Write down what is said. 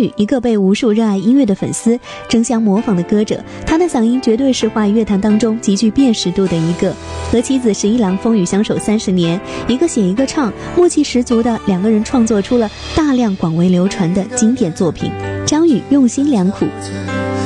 宇，一个被无数热爱音乐的粉丝争相模仿的歌者，他的嗓音绝对是华语乐坛当中极具辨识度的一个。和妻子十一郎风雨相守30年，一个写一个唱，默契十足的两个人创作出了大量广为流传的经典作品。张宇用心良苦，